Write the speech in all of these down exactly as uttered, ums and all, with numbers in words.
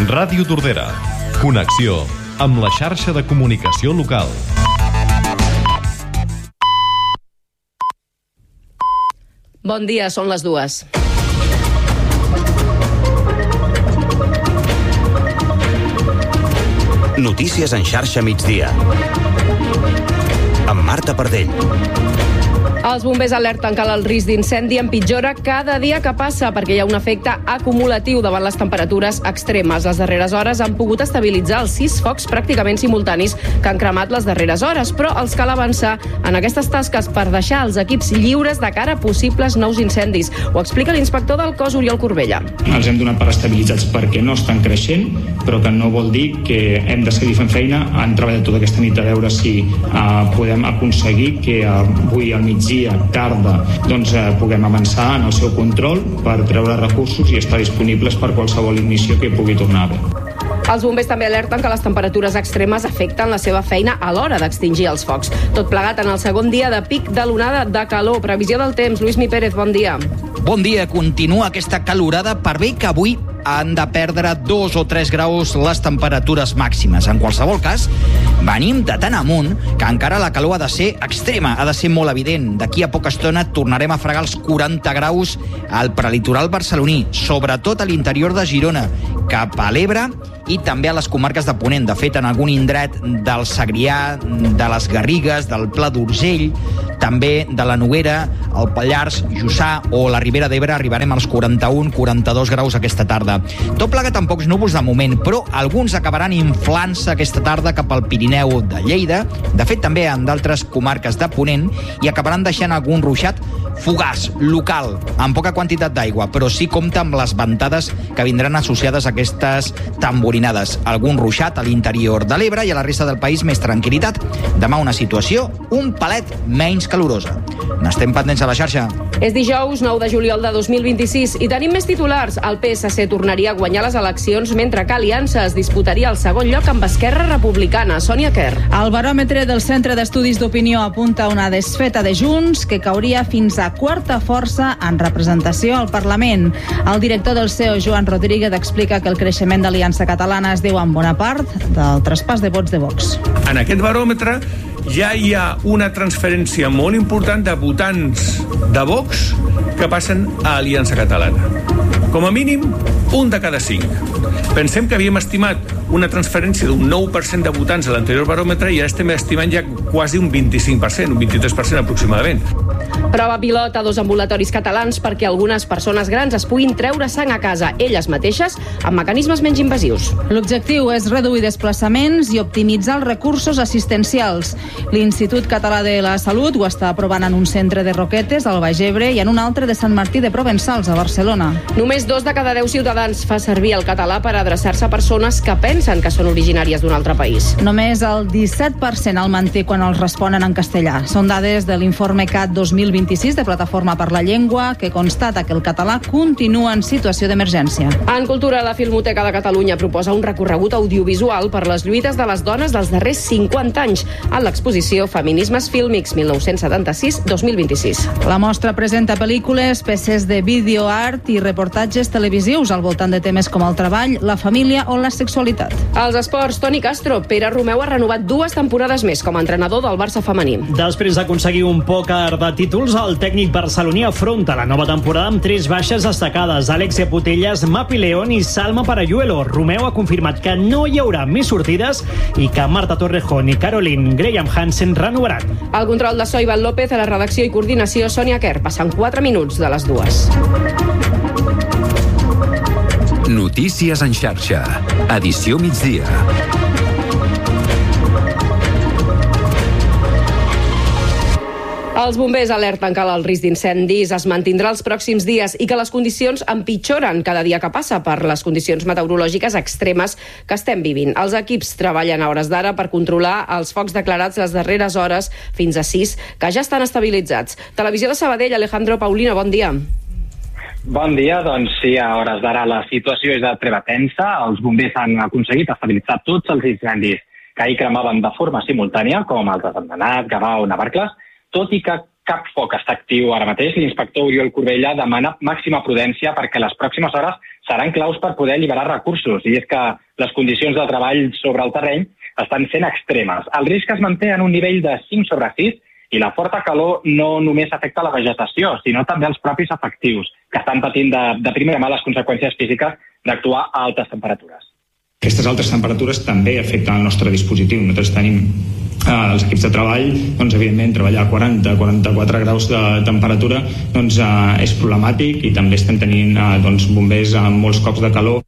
Ràdio Tordera. Connexió amb la xarxa de comunicació local. Bon dia, són les dues. Notícies en xarxa migdia. Amb Marta Pardell. Els bombers alerten que el risc d'incendi empitjora cada dia que passa perquè hi ha un efecte acumulatiu davant les temperatures extremes. Les darreres hores han pogut estabilitzar els sis focs pràcticament simultanis que han cremat les darreres hores, però els cal avançar en aquestes tasques per deixar els equips lliures de cara a possibles nous incendis. Ho explica l'inspector del cos, Oriol Corbella. Els hem donat per estabilitzats perquè no estan creixent, però que no vol dir que hem de seguir fent feina. Han treballat tota aquesta nit a veure si uh, podem aconseguir que uh, avui al migdia tarda doncs, eh, puguem avançar en el seu control per treure recursos i estar disponibles per qualsevol ignició que pugui tornar a haver. Els bombers també alerten que les temperatures extremes afecten la seva feina a l'hora d'extingir els focs. Tot plegat en el segon dia de pic de l'onada de calor. Previsió del temps, Lluís Mi Pérez, bon dia. Bon dia, continua aquesta calorada per bé que avui han de perdre dos o tres graus les temperatures màximes. En qualsevol cas, venim de tan amunt que encara la calor ha de ser extrema, ha de ser molt evident. D'aquí a poca estona tornarem a fregar els quaranta graus al prelitoral barceloní, sobretot a l'interior de Girona, cap a l'Ebre i també a les comarques de Ponent. De fet, en algun indret del Segrià, de les Garrigues, del Pla d'Urgell, també de la Noguera, el Pallars, Jussà o la Ribera d'Ebre arribarem als quaranta-un quaranta-dos graus aquesta tarda. Tot plegat amb pocs núvols de moment, però alguns acabaran inflant-se aquesta tarda cap al Pirineu de Lleida, de fet també en d'altres comarques de Ponent, i acabaran deixant algun ruixat fugaç, local, amb poca quantitat d'aigua, però sí compta amb les ventades que vindran associades a aquestes tamborinades. Algun ruixat a l'interior de l'Ebre i a la resta del país més tranquil·litat. Demà una situació un palet menys calorosa. N'estem pendents a la xarxa. És dijous nou de juliol de dos mil vint-i-sis i tenim més titulars. El P S C tornaria a guanyar les eleccions mentre que Aliança es disputaria el segon lloc amb Esquerra Republicana. Sònia Kerr. El baròmetre del Centre d'Estudis d'Opinió apunta a una desfeta de Junts que cauria fins a quarta força en representació al Parlament. El director del C E O, Joan Rodríguez, explica que el creixement d'Aliança Catalana es deu en bona part del traspàs de vots de Vox. En aquest baròmetre ja hi ha una transferència molt important de votants de Vox que passen a Aliança Catalana. Com a mínim, un de cada cinc. Pensem que havíem estimat una transferència d'un nou per cent de votants a l'anterior baròmetre i ara estem estimant ja quasi un vint-i-cinc per cent, un vint-i-tres per cent aproximadament. Prova pilot a dos ambulatoris catalans perquè algunes persones grans es puguin treure sang a casa elles mateixes amb mecanismes menys invasius. L'objectiu és reduir desplaçaments i optimitzar els recursos assistencials. L'Institut Català de la Salut ho està aprovant en un centre de Roquetes, al Baix Ebre, i en un altre de Sant Martí de Provençals, a Barcelona. Només dos de cada deu ciutadans fa servir el català per adreçar-se a persones que pensen que són originàries d'un altre país. Només el disset per cent el manté quan els responen en castellà. Són dades de l'informe C A T dos mil vint-i-sis de Plataforma per la Llengua, que constata que el català continua en situació d'emergència. En cultura, la Filmoteca de Catalunya proposa un recorregut audiovisual per les lluites de les dones dels darrers cinquanta anys en l'exposició Feminismes Fílmics mil nou-cents setanta-sis dos mil vint-i-sis. La mostra presenta pel·lícules, peces de videoart i reportatges televisius al voltant de temes com el treball, la família o la sexualitat. Als esports, Toni Castro. Pere Romeu ha renovat dues temporades més com a entrenador del Barça femení. Després d'aconseguir un pòquer de títols, el tècnic barceloní afronta la nova temporada amb tres baixes destacades: Alexia Putellas, Mapi León i Salma Parayuelo. Romeu ha confirmat que no hi haurà més sortides i que Marta Torrejón i Caroline Graham Hansen renovaran. El control de so, Ivan López, a la redacció i coordinació, Sònia Kerr. Passen quatre minuts de les dues. Notícies en xarxa. Edició migdia. Els bombers alerten que el risc d'incendis es mantindrà els pròxims dies i que les condicions empitjoren cada dia que passa per les condicions meteorològiques extremes que estem vivint. Els equips treballen a hores d'ara per controlar els focs declarats les darreres hores, fins a sis, que ja estan estabilitzats. Televisió de Sabadell, Alejandro Paulino, bon dia. Bon dia, doncs sí, a hores d'ara la situació és de treva tensa. Els bombers han aconseguit estabilitzar tots els incendis que ahir cremaven de forma simultània, com els de Sentmenat, Gavà o Navarcles, tot i que cap foc està actiu ara mateix. L'inspector Oriol Corbella demana màxima prudència perquè les pròximes hores seran claus per poder alliberar recursos. I és que les condicions de treball sobre el terreny estan sent extremes. El risc es manté en un nivell de cinc sobre sis i la forta calor no només afecta la vegetació, sinó també els propis efectius, que estan patint de, de primera mà les conseqüències físiques d'actuar a altes temperatures. Aquestes altes temperatures també afecten el nostre dispositiu. Nosaltres tenim eh, els equips de treball, doncs, evidentment, treballar a quaranta a quaranta-quatre graus de temperatura doncs, eh, és problemàtic i també estem tenint eh, doncs, bombers amb molts cops de calor.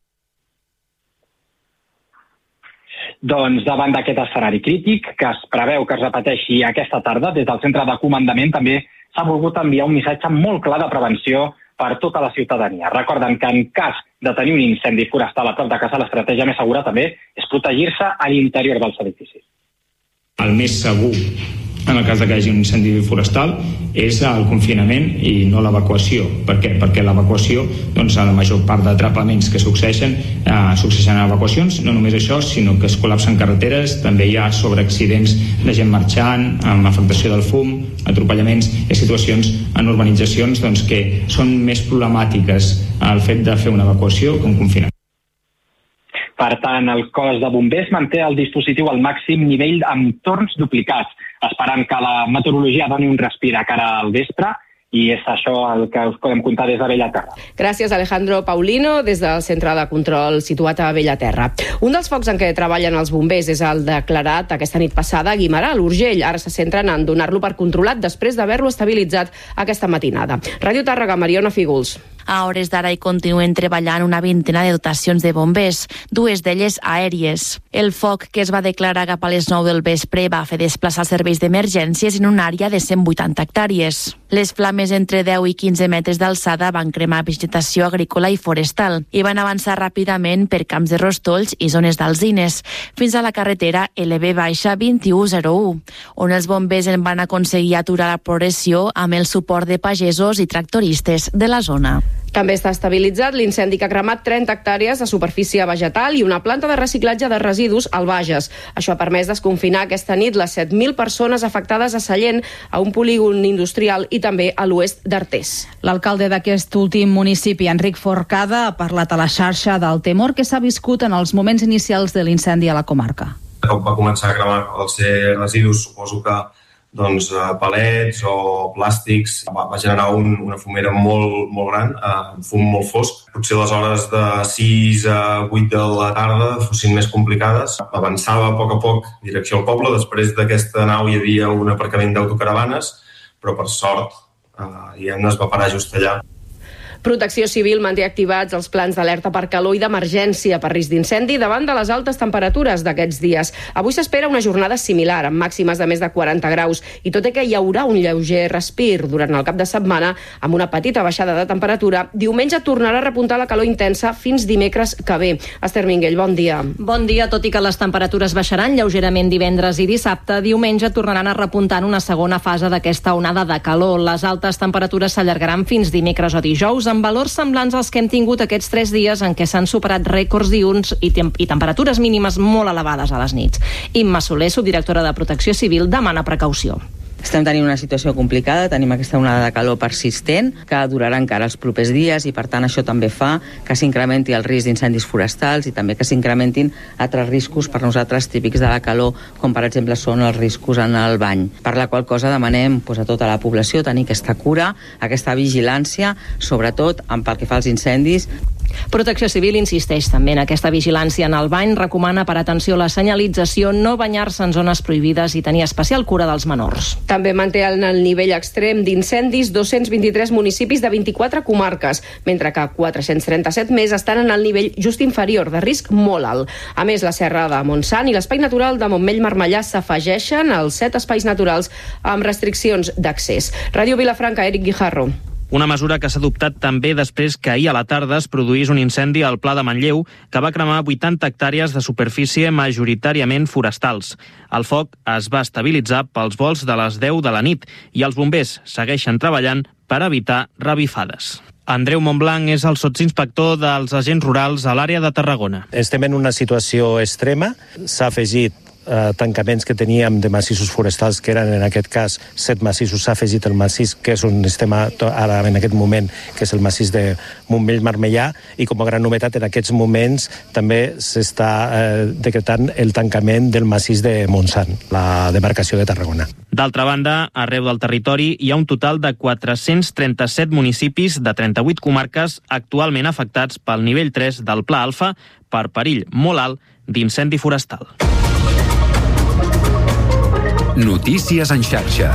Doncs davant d'aquest escenari crític, que es preveu que es repeteixi aquesta tarda, des del centre de comandament també s'ha volgut enviar un missatge molt clar de prevenció per tota la ciutadania. Recorden que en cas de tenir un incendi forestal a prop de casa, l'estratègia més segura també és protegir-se a l'interior dels edificis. El més segur en el cas de que hi hagi un incendi forestal és el confinament i no l'evacuació. Per què? Perquè l'evacuació, doncs, a la major part d'atrapaments que succeeixen, eh, succeeixen en evacuacions, no només això, sinó que es col·lapsen carreteres, també hi ha sobreaccidents de gent marxant, amb afectació del fum, atropellaments, i situacions en urbanitzacions doncs, que són més problemàtiques el fet de fer una evacuació que un confinament. Per tant, el cos de bombers manté el dispositiu al màxim nivell amb torns duplicats, esperant que la meteorologia doni un respir a cara al vespre, i és això el que us podem contar des de Bellaterra. Gràcies, Alejandro Paulino, des del centre de control situat a Bellaterra. Un dels focs en què treballen els bombers és el declarat aquesta nit passada a Guimerà, a l'Urgell. Ara se centren en donar-lo per controlat després d'haver-lo estabilitzat aquesta matinada. Ràdio Tàrrega, Mariona Fígols. A hores d'ara hi continuen treballant una vintena de dotacions de bombers, dues d'elles aèries. El foc que es va declarar cap a les nou del vespre va fer desplaçar els serveis d'emergències en una àrea de cent vuitanta hectàrees. Les flames entre deu i quinze metres d'alçada van cremar vegetació agrícola i forestal i van avançar ràpidament per camps de rostolls i zones d'alzines, fins a la carretera L B vint u zero u, on els bombers en van aconseguir aturar la progressió amb el suport de pagesos i tractoristes de la zona. També està estabilitzat l'incendi que ha cremat trenta hectàrees de superfície vegetal i una planta de reciclatge de residus al Bages. Això ha permès desconfinar aquesta nit les set mil persones afectades a Sallent, a un polígon industrial i també a l'oest d'Artés. L'alcalde d'aquest últim municipi, Enric Forcada, ha parlat a la xarxa del temor que s'ha viscut en els moments inicials de l'incendi a la comarca. Com va començar a cremar els residus, suposo que doncs, palets o plàstics, va, va generar un, una fumera molt, molt gran, eh, un fum molt fosc. Potser les hores de sis a vuit de la tarda fossin més complicades. Avançava a poc a poc direcció al poble. Després d'aquesta nau hi havia un aparcament d'autocaravanes, però per sort eh, ja no es va parar just allà. Protecció Civil manté activats els plans d'alerta per calor i d'emergència per risc d'incendi davant de les altes temperatures d'aquests dies. Avui s'espera una jornada similar, amb màximes de més de quaranta graus, i tot i que hi haurà un lleuger respir durant el cap de setmana, amb una petita baixada de temperatura, diumenge tornarà a repuntar la calor intensa fins dimecres que ve. Esther Minguell, bon dia. Bon dia, tot i que les temperatures baixaran lleugerament divendres i dissabte, diumenge tornaran a repuntar en una segona fase d'aquesta onada de calor. Les altes temperatures s'allargaran fins dimecres o dijous, amb valors semblants als que hem tingut aquests tres dies en què s'han superat rècords diürns i, tem i temperatures mínimes molt elevades a les nits. Imma Soler, subdirectora de Protecció Civil, demana precaució. Estem tenint una situació complicada, tenim aquesta onada de calor persistent que durarà encara els propers dies i per tant això també fa que s'incrementi el risc d'incendis forestals i també que s'incrementin altres riscos per nosaltres típics de la calor, com per exemple són els riscos en el bany. Per la qual cosa demanem pues, a tota la població tenir aquesta cura, aquesta vigilància, sobretot en pel que fa als incendis. Protecció Civil insisteix també en aquesta vigilància en el bany, recomana per atenció a la senyalització, no banyar-se en zones prohibides i tenir especial cura dels menors. També manté el nivell extrem d'incendis dos-cents vint-i-tres municipis de vint-i-quatre comarques, mentre que quatre-cents trenta-set més estan en el nivell just inferior, de risc molt alt. A més, la Serra de Montsant i l'Espai Natural de Montmell-Marmellà s'afegeixen als set espais naturals amb restriccions d'accés. Ràdio Vilafranca, Eric Guijarro. Una mesura que s'ha adoptat també després que ahir a la tarda es produís un incendi al Pla de Manlleu que va cremar vuitanta hectàrees de superfície majoritàriament forestals. El foc es va estabilitzar pels volts de les deu de la nit i els bombers segueixen treballant per evitar revifades. Andreu Montblanc és el sotsinspector dels agents rurals a l'àrea de Tarragona. Estem en una situació extrema. S'ha afegit eh, tancaments que teníem de massissos forestals, que eren en aquest cas set massissos, s'ha afegit el massís, que és un sistema ara en aquest moment, que és el massís de Montmell-Marmellà, i com a gran novetat en aquests moments també s'està eh, decretant el tancament del massís de Montsant, la demarcació de Tarragona. D'altra banda, arreu del territori hi ha un total de quatre-cents trenta-set municipis de trenta-vuit comarques actualment afectats pel nivell tres del Pla Alfa per perill molt alt d'incendi forestal. Notícies en xarxa.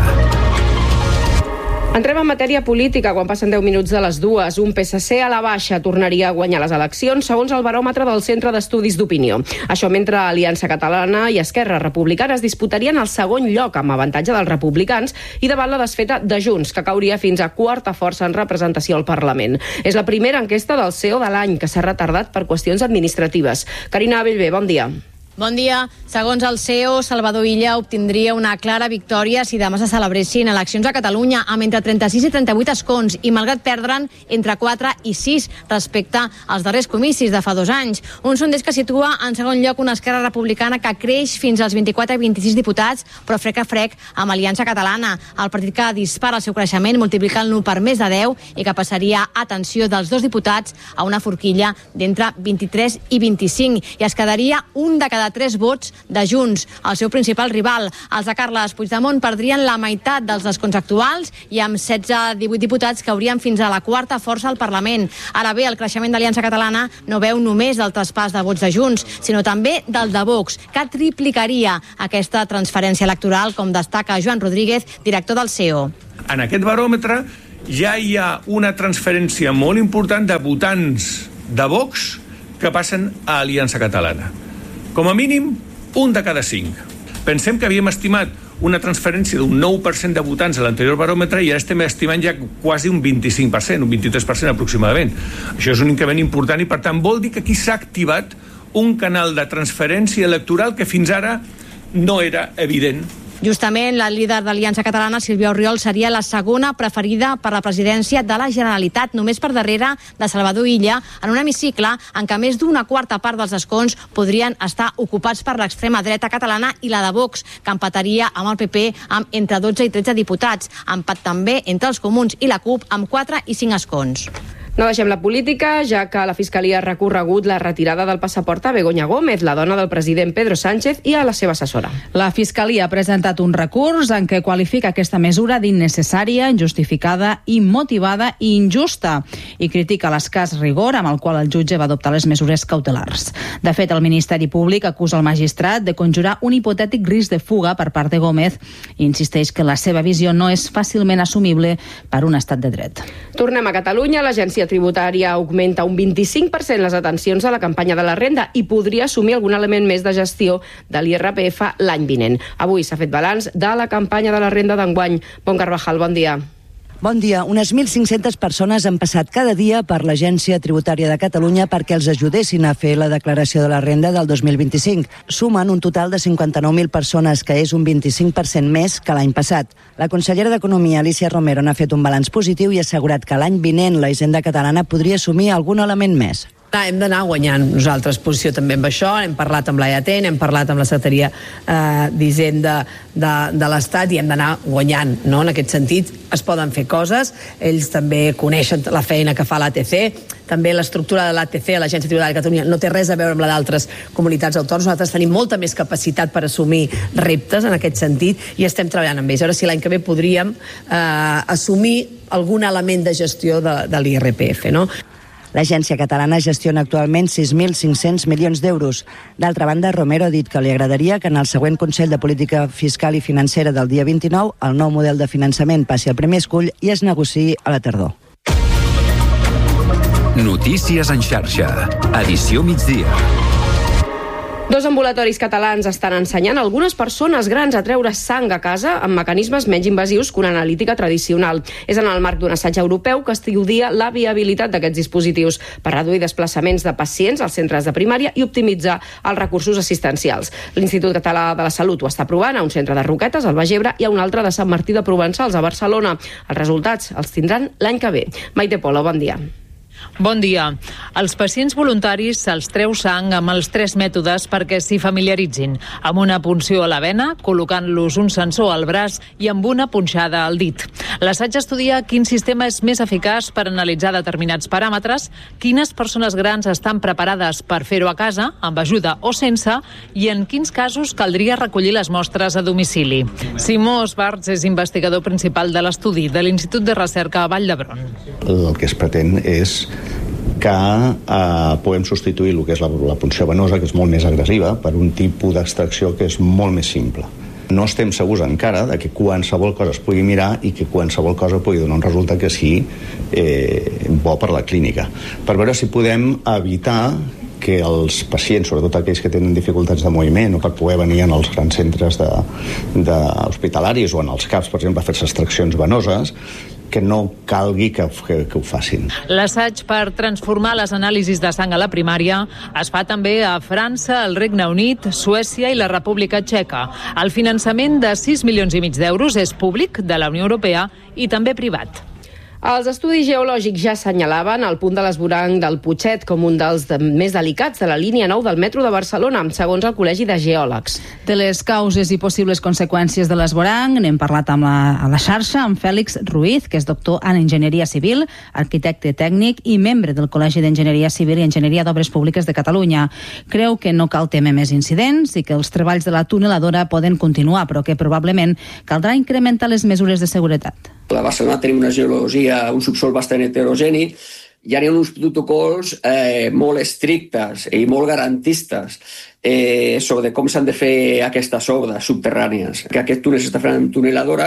Entrem en matèria política quan passen deu minuts de les dues. Un P S C a la baixa tornaria a guanyar les eleccions, segons el baròmetre del Centre d'Estudis d'Opinió. Això mentre Aliança Catalana i Esquerra Republicana es disputarien el segon lloc amb avantatge dels republicans i davant la desfeta de Junts, que cauria fins a quarta força en representació al Parlament. És la primera enquesta del C E O de l'any, que s'ha retardat per qüestions administratives. Carina Bellver, bon dia. Bon dia. Segons el C E O, Salvador Illa obtindria una clara victòria si demà se celebressin eleccions a Catalunya amb entre trenta-sis i trenta-vuit escons i malgrat perdre'n entre quatre i sis respecte als darrers comicis de fa dos anys. Un sondeix que situa en segon lloc una Esquerra Republicana que creix fins als vint-i-quatre i vint-i-sis diputats, però frec a frec amb Aliança Catalana, el partit que dispara el seu creixement multiplicant-lo per més de deu i que passaria, atenció, dels dos diputats a una forquilla d'entre vint-i-tres i vint-i-cinc i es quedaria un de cada tres vots de Junts, el seu principal rival. Els de Carles Puigdemont perdrien la meitat dels escons actuals i amb setze a divuit diputats caurien fins a la quarta força al Parlament. Ara bé, el creixement d'Aliança Catalana no veu només del traspàs de vots de Junts, sinó també del de Vox, que triplicaria aquesta transferència electoral, com destaca Joan Rodríguez, director del C E O. En aquest baròmetre ja hi ha una transferència molt important de votants de Vox que passen a Aliança Catalana. Com a mínim, un de cada cinc. Pensem que havíem estimat una transferència d'un nou per cent de votants a l'anterior baròmetre i ara estem estimant ja quasi un vint-i-cinc per cent, un vint-i-tres per cent aproximadament. Això és un increment important i, per tant, vol dir que aquí s'ha activat un canal de transferència electoral que fins ara no era evident. Justament, la líder d'Aliança Catalana, Sílvia Orriol, seria la segona preferida per la presidència de la Generalitat, només per darrere de Salvador Illa, en un hemicicle en què més d'una quarta part dels escons podrien estar ocupats per l'extrema dreta catalana i la de Vox, que empataria amb el P P amb entre dotze i tretze diputats. Empat també entre els comuns i la CUP amb quatre i cinc escons. No deixem la política, ja que la Fiscalia ha recorregut la retirada del passaport a Begoña Gómez, la dona del president Pedro Sánchez, i a la seva assessora. La Fiscalia ha presentat un recurs en què qualifica aquesta mesura d'innecessària, injustificada, immotivada i injusta i critica l'escàs rigor amb el qual el jutge va adoptar les mesures cautelars. De fet, el Ministeri Públic acusa el magistrat de conjurar un hipotètic risc de fuga per part de Gómez i insisteix que la seva visió no és fàcilment assumible per un estat de dret. Tornem a Catalunya. L'Agència Tributària augmenta un vint-i-cinc per cent les atencions a la campanya de la renda i podria assumir algun element més de gestió de l'I R P F l'any vinent. Avui s'ha fet balanç de la campanya de la renda d'enguany. Bon Carvajal, bon dia. Bon dia. Unes mil cinc-centes persones han passat cada dia per l'Agència Tributària de Catalunya perquè els ajudessin a fer la declaració de la renda del dos mil vint-i-cinc. Sumen un total de cinquanta-nou mil persones, que és un vint-i-cinc per cent més que l'any passat. La consellera d'Economia, Alicia Romero, n'ha fet un balanç positiu i ha assegurat que l'any vinent la Hisenda catalana podria assumir algun element més. Hem d'anar guanyant nosaltres posició també amb això, hem parlat amb l'A E T, hem parlat amb la Secretaria eh, d'Hisenda de, de l'Estat i hem d'anar guanyant, no? En aquest sentit es poden fer coses, ells també coneixen la feina que fa l'A T C, també l'estructura de l'A T C, l'Agència Tributària de Catalunya, no té res a veure amb la d'altres comunitats autònomes. Nosaltres tenim molta més capacitat per assumir reptes en aquest sentit i estem treballant amb ells. Ara sí, l'any que ve podríem eh, assumir algun element de gestió de, de l'I R P F, no? L'agència catalana gestiona actualment sis mil cinc-cents milions d'euros. D'altra banda, Romero ha dit que li agradaria que en el següent Consell de Política Fiscal i Financera del dia vint-i-nou el nou model de finançament passi al primer escull i es negociï a la tardor. Notícies en xarxa. Edició migdia. Dos ambulatoris catalans estan ensenyant a algunes persones grans a treure sang a casa amb mecanismes menys invasius que una analítica tradicional. És en el marc d'un assaig europeu que estudia la viabilitat d'aquests dispositius per reduir desplaçaments de pacients als centres de primària i optimitzar els recursos assistencials. L'Institut Català de la Salut ho està provant a un centre de Roquetes, al Baix Ebre, i a un altre de Sant Martí de Provençals, a Barcelona. Els resultats els tindran l'any que ve. Maite Polo, bon dia. Bon dia. Els pacients voluntaris se'ls treu sang amb els tres mètodes perquè s'hi familiaritzin. Amb una punció a la vena, col·locant-los un sensor al braç i amb una punxada al dit. L'assaig estudia quin sistema és més eficaç per analitzar determinats paràmetres, quines persones grans estan preparades per fer-ho a casa, amb ajuda o sense, i en quins casos caldria recollir les mostres a domicili. Simó Esbarts és investigador principal de l'estudi de l'Institut de Recerca a Vall d'Hebron. El que es pretén és que eh, podem substituir el que és la, la punció venosa, que és molt més agressiva, per un tipus d'extracció que és molt més simple. No estem segurs encara de que qualsevol cosa es pugui mirar i que qualsevol cosa pugui donar un resultat que sigui eh, bo per la clínica. Per veure si podem evitar que els pacients, sobretot aquells que tenen dificultats de moviment o per poder venir en els grans centres de, de hospitalaris o en els CAPs, per exemple, a fer-se extraccions venoses, que no calgui que, que, que ho facin. L'assaig per transformar les anàlisis de sang a la primària es fa també a França, el Regne Unit, Suècia i la República Txeca. El finançament de sis milions i mig d'euros és públic, de la Unió Europea, i també privat. Els estudis geològics ja assenyalaven el punt de l'esvoranc del Putxet com un dels de més delicats de la línia nou del metro de Barcelona, segons el Col·legi de Geòlegs. De les causes i possibles conseqüències de l'esvoranc n'hem parlat amb la, a la xarxa amb Fèlix Ruiz, que és doctor en Enginyeria Civil, arquitecte tècnic i membre del Col·legi d'Enginyeria Civil i Enginyeria d'Obres Públiques de Catalunya. Creu que no cal temer més incidents i que els treballs de la tuneladora poden continuar, però que probablement caldrà incrementar les mesures de seguretat. A Barcelona tenim una geologia, un subsol bastant heterogeni, hi ha uns protocols eh, molt estrictes i molt garantistes eh, sobre com s'han de fer aquestes obres subterrànies. Que aquest túnel s'està fent amb tuneladora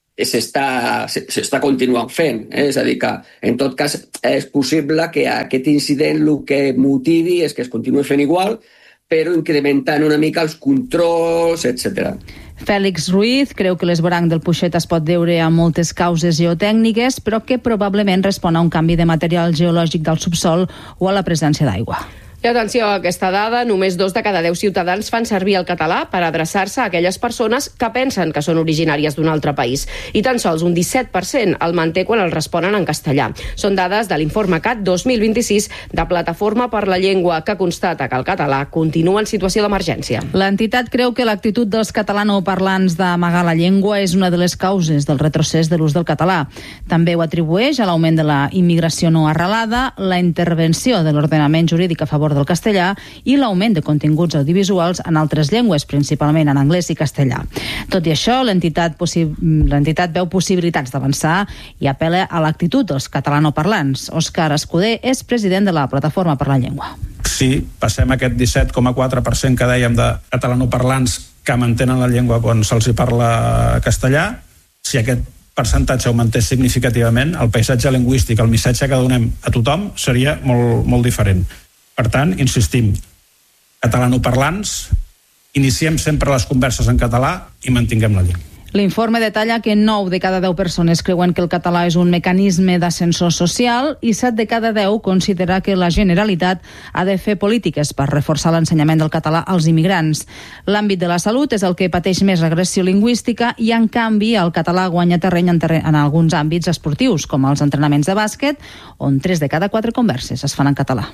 s'està, s'està continuant fent. Eh? És a dir, que en tot cas és possible que aquest incident el que motivi és que es continuï fent igual, però incrementant una mica els controls, etcètera. Fèlix Ruiz creu que l'esvoranc del Putxet es pot deure a moltes causes geotècniques, però que probablement respon a un canvi de material geològic del subsol o a la presència d'aigua. I atenció a aquesta dada, només dos de cada deu ciutadans fan servir el català per adreçar-se a aquelles persones que pensen que són originàries d'un altre país. I tan sols un disset per cent el manté quan el responen en castellà. Són dades de l'informe C A T dos mil vint-i-sis de Plataforma per la Llengua, que constata que el català continua en situació d'emergència. L'entitat creu que l'actitud dels catalanoparlants d'amagar la llengua és una de les causes del retrocés de l'ús del català. També ho atribueix a l'augment de la immigració no arrelada, la intervenció de l'ordenament jurídic a favor del castellà i l'augment de continguts audiovisuals en altres llengües, principalment en anglès i castellà. Tot i això, l'entitat, l'entitat veu possibilitats d'avançar i apela a l'actitud dels catalanoparlants. Òscar Escudé és president de la Plataforma per la Llengua. Si passem aquest disset coma quatre per cent que dèiem de catalanoparlants que mantenen la llengua quan se'ls hi parla castellà, si aquest percentatge augmentés significativament, el paisatge lingüístic, el missatge que donem a tothom seria molt, molt diferent. Per tant, insistim, catalanoparlants, iniciem sempre les converses en català i mantinguem la llengua. L'informe detalla que nou de cada deu persones creuen que el català és un mecanisme d'ascensor social i set de cada deu considera que la Generalitat ha de fer polítiques per reforçar l'ensenyament del català als immigrants. L'àmbit de la salut és el que pateix més regressió lingüística i, en canvi, el català guanya terreny en, terreny en alguns àmbits esportius, com els entrenaments de bàsquet, on tres de cada quatre converses es fan en català.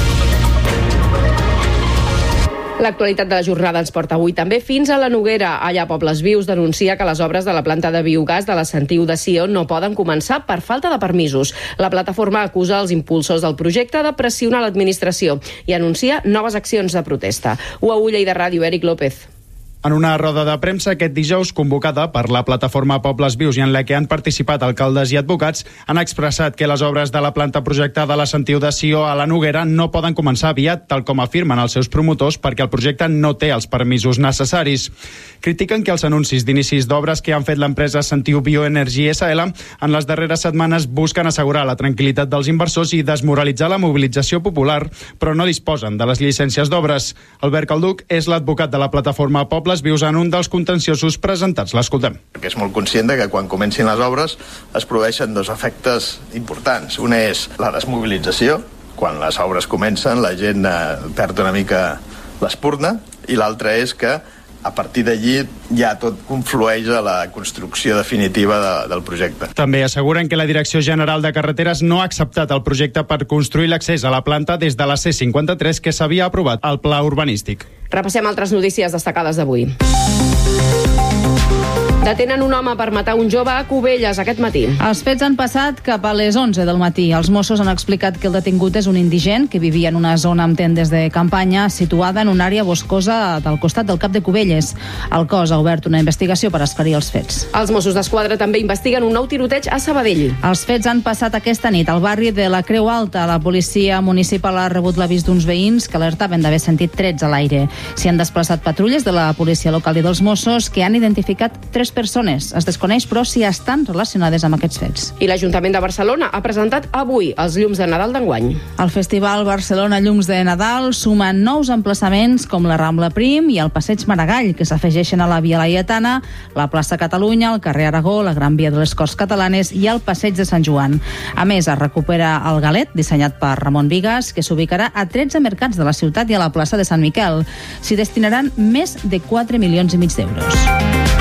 L'actualitat de la jornada ens porta avui també fins a la Noguera. Allà a Pobles Vius denuncia que les obres de la planta de biogàs de la Sentiu de Sió no poden començar per falta de permisos. La plataforma acusa els impulsors del projecte de pressionar l'administració i anuncia noves accions de protesta. U A U Lleida Ràdio, Eric López. En una roda de premsa aquest dijous convocada per la plataforma Pobles Vius i en la que han participat alcaldes i advocats, han expressat que les obres de la planta projectada a la Sentiu de Sió a la Noguera no poden començar aviat, tal com afirmen els seus promotors, perquè el projecte no té els permisos necessaris. Critiquen que els anuncis d'inicis d'obres que han fet l'empresa Sentiu Bioenergy S L en les darreres setmanes busquen assegurar la tranquil·litat dels inversors i desmoralitzar la mobilització popular, però no disposen de les llicències d'obres. Albert Calduc és l'advocat de la plataforma Pobles Vius en un dels contenciosos presentats. L'escoltem. Perquè és molt conscient de que quan comencin les obres es produeixen dos efectes importants. Un és la desmobilització. Quan les obres comencen la gent eh, perd una mica l'espurna, i l'altre és que a partir d'allí ja tot conflueix a la construcció definitiva de, del projecte. També asseguren que la Direcció General de Carreteres no ha acceptat el projecte per construir l'accés a la planta des de la C cinquanta-tres que s'havia aprovat al pla urbanístic. Repassem altres notícies destacades d'avui. Detenen un home per matar un jove a Cubelles aquest matí. Els fets han passat cap a les onze del matí. Els Mossos han explicat que el detingut és un indigent que vivia en una zona amb tendes de campanya situada en una àrea boscosa del costat del Cap de Cubelles. El cos ha obert una investigació per esclarir els fets. Els Mossos d'Esquadra també investiguen un nou tiroteig a Sabadell. Els fets han passat aquesta nit al barri de la Creu Alta. La policia municipal ha rebut l'avís d'uns veïns que alertaven d'haver sentit trets a l'aire. S'hi han desplaçat patrulles de la policia local i dels Mossos que han identificat tres persones. Es desconeix, però, si estan relacionades amb aquests fets. I l'Ajuntament de Barcelona ha presentat avui els llums de Nadal d'enguany. El Festival Barcelona Llums de Nadal suma nous emplaçaments com la Rambla Prim i el Passeig Maragall, que s'afegeixen a la Via Laietana, la plaça Catalunya, el carrer Aragó, la Gran Via de les Corts Catalanes i el Passeig de Sant Joan. A més, es recupera el Galet, dissenyat per Ramon Vigas, que s'ubicarà a tretze mercats de la ciutat i a la plaça de Sant Miquel. S'hi destinaran més de quatre milions i mig d'euros.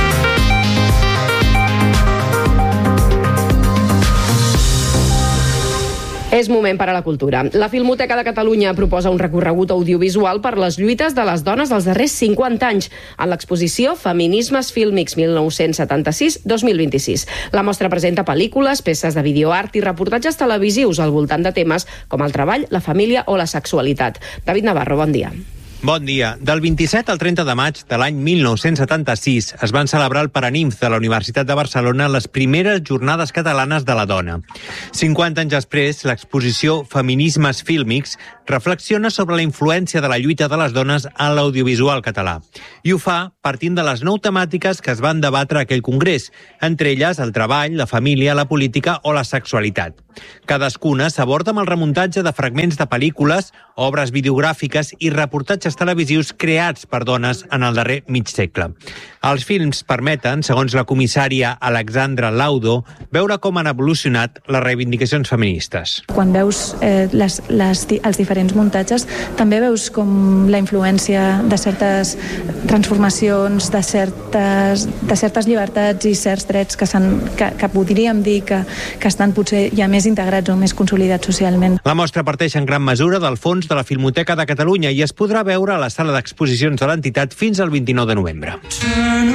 És moment per a la cultura. La Filmoteca de Catalunya proposa un recorregut audiovisual per les lluites de les dones dels darrers cinquanta anys en l'exposició Feminismes Fílmics mil nou-cents setanta-sis dos mil vint-i-sis. La mostra presenta pel·lícules, peces de videoart i reportatges televisius al voltant de temes com el treball, la família o la sexualitat. David Navarro, bon dia. Bon dia. Del vint-i-set al trenta de maig de l'any mil nou-cents setanta-sis es van celebrar al Paranimf de la Universitat de Barcelona les primeres jornades catalanes de la dona. cinquanta anys després, l'exposició Feminismes Fílmics reflexiona sobre la influència de la lluita de les dones en l'audiovisual català. I ho fa partint de les nou temàtiques que es van debatre a aquell congrés, entre elles el treball, la família, la política o la sexualitat. Cadascuna s'aborda amb el remuntatge de fragments de pel·lícules, obres videogràfiques i reportatges televisius creats per dones en el darrer mig segle. Els films permeten, segons la comissària Alexandra Laudo, veure com han evolucionat les reivindicacions feministes. Quan veus eh, les, les, els diferents muntatges, també veus com la influència de certes transformacions, de certes, de certes llibertats i certs drets que, que, que podríem dir que, que estan potser ja més integrats o més consolidats socialment. La mostra parteix en gran mesura del fons de la Filmoteca de Catalunya i es podrà veure a la sala d'exposicions de l'entitat fins al vint-i-nou de novembre.